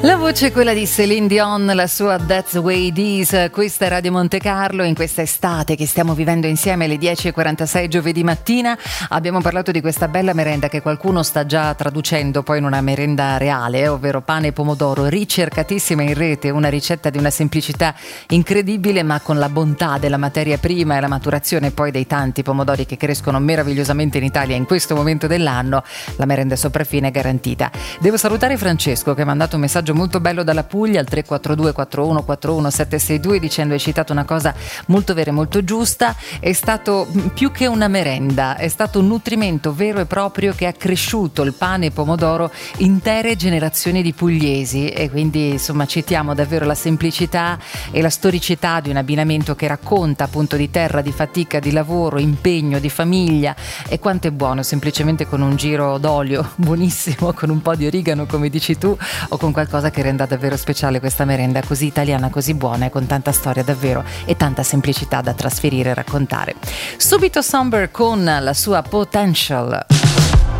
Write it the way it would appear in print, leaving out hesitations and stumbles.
La voce è quella di Céline Dion, la sua That's the Way It Is. Questa è Radio Monte Carlo. In questa estate che stiamo vivendo insieme alle 10:46 giovedì mattina abbiamo parlato di questa bella merenda che qualcuno sta già traducendo poi in una merenda reale, ovvero pane e pomodoro, ricercatissima in rete, una ricetta di una semplicità incredibile ma con la bontà della materia prima e la maturazione poi dei tanti pomodori che crescono meravigliosamente in Italia in questo momento dell'anno. La merenda sopraffine è garantita. Devo salutare Francesco che mi ha mandato un messaggio molto bello dalla Puglia al 342 41 41 762 dicendo: hai citato una cosa molto vera e molto giusta, è stato più che una merenda, è stato un nutrimento vero e proprio che ha cresciuto il pane e pomodoro intere generazioni di pugliesi. E quindi insomma citiamo davvero la semplicità e la storicità di un abbinamento che racconta appunto di terra, di fatica, di lavoro, impegno, di famiglia, e quanto è buono semplicemente con un giro d'olio buonissimo, con un po' di origano come dici tu, o con qualcosa che renda davvero speciale questa merenda così italiana, così buona e con tanta storia davvero e tanta semplicità da trasferire e raccontare. Subito Somber con la sua Potential.